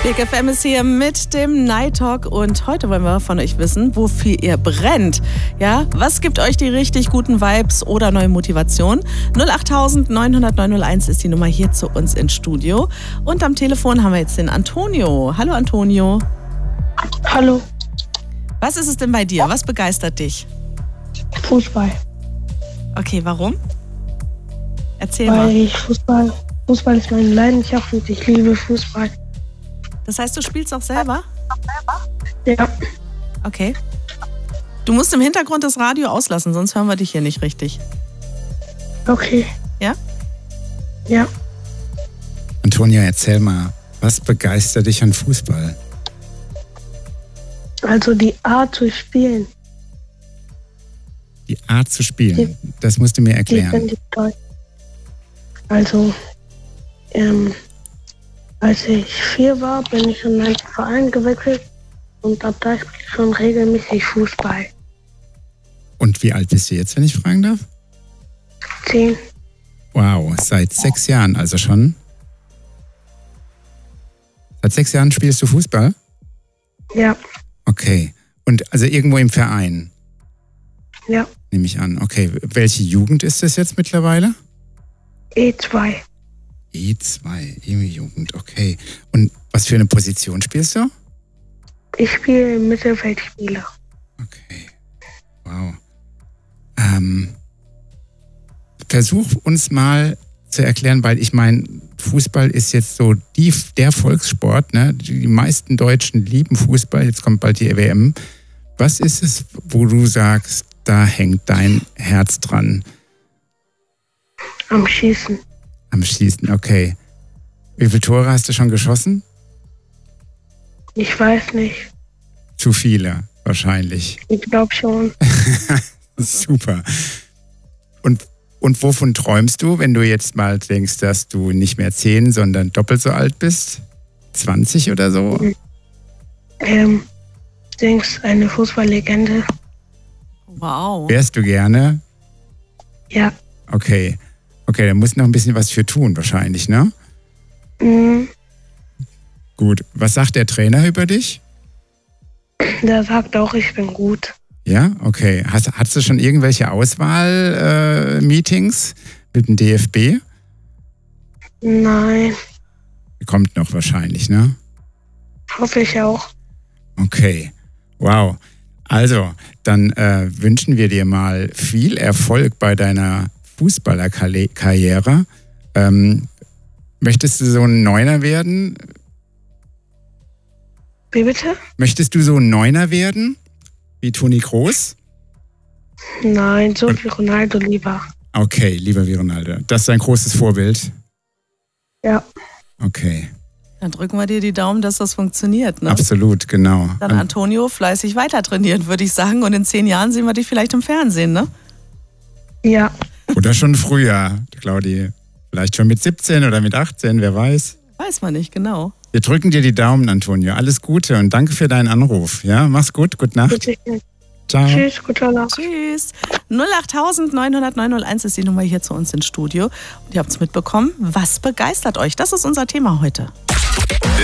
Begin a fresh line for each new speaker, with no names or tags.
Big FM ist hier mit dem Night Talk und heute wollen wir von euch wissen, wofür ihr brennt. Ja, was gibt euch die richtig guten Vibes oder neue Motivation? 08000 900 901 ist die Nummer hier zu uns ins Studio. Und am Telefon haben wir jetzt den Antonio. Hallo Antonio.
Hallo.
Was ist es denn bei dir? Was begeistert dich?
Fußball.
Okay, warum? Erzähl mal.
Weil Fußball ist meine Leidenschaft und ich liebe Fußball.
Das heißt, du spielst auch selber?
Ja.
Okay. Du musst im Hintergrund das Radio auslassen, sonst hören wir dich hier nicht richtig.
Okay.
Ja?
Ja.
Antonia, erzähl mal, was begeistert dich an Fußball?
Also die Art zu spielen.
Die Art zu spielen, das musst du mir
Die
erklären.
finde ich toll. Also, als ich 4 war, bin ich in einen Verein gewechselt und ab da spiele ich schon regelmäßig Fußball.
Und wie alt bist du jetzt, wenn ich fragen darf?
10.
Wow, seit 6 Jahren also schon? Seit 6 Jahren spielst du Fußball?
Ja.
Okay. Und also irgendwo im Verein?
Ja.
Nehme ich an. Okay. Welche Jugend ist das jetzt mittlerweile?
E2.
E2, E-Jugend, okay. Und was für eine Position spielst du?
Ich spiele Mittelfeldspieler.
Okay. Wow. Versuch uns mal zu erklären, weil ich meine, Fußball ist jetzt so der Volkssport, ne? Die meisten Deutschen lieben Fußball, jetzt kommt bald die WM. Was ist es, wo du sagst, da hängt dein Herz dran?
Am Schießen.
Am Schießen, okay. Wie viele Tore hast du schon geschossen?
Ich weiß nicht.
Zu viele, wahrscheinlich.
Ich glaube schon.
Super. Und wovon träumst du, wenn du jetzt mal denkst, dass du nicht mehr 10, sondern doppelt so alt bist? 20 oder so?
Denkst eine Fußballlegende.
Wow.
Wärst du gerne?
Ja.
Okay. Okay, da musst du noch ein bisschen was für tun wahrscheinlich, ne?
Mhm.
Gut. Was sagt der Trainer über dich?
Der sagt auch, ich bin gut.
Ja, okay. Hast du schon irgendwelche Auswahl-Meetings mit dem DFB?
Nein.
Kommt noch wahrscheinlich, ne?
Hoffe ich auch.
Okay. Wow. Also, dann wünschen wir dir mal viel Erfolg bei deiner Fußballerkarriere. Möchtest du so ein Neuner werden?
Wie bitte?
Möchtest du so ein Neuner werden? Wie Toni Kroos?
Nein, so wie Ronaldo lieber.
Okay, lieber wie Ronaldo. Das ist ein großes Vorbild?
Ja.
Okay.
Dann drücken wir dir die Daumen, dass das funktioniert, ne?
Absolut, genau.
Dann Antonio fleißig weiter trainieren, würde ich sagen. Und in 10 Jahren sehen wir dich vielleicht im Fernsehen, ne?
Ja.
Oder schon früher, Claudi. Vielleicht schon mit 17 oder mit 18, wer weiß.
Weiß man nicht, genau.
Wir drücken dir die Daumen, Antonio. Alles Gute und danke für deinen Anruf. Ja, mach's gut. Gute Nacht. Ciao.
Tschüss, gute Nacht.
Tschüss. 08000 900 901 ist die Nummer hier zu uns ins Studio. Und ihr habt es mitbekommen. Was begeistert euch? Das ist unser Thema heute.